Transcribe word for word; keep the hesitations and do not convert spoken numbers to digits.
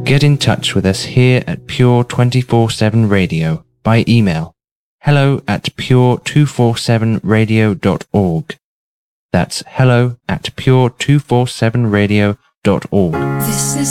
Get in touch with us here at Pure twenty-four seven Radio by email hello at pure two forty-seven radio dot org. That's hello at pure two forty-seven radio dot org. This is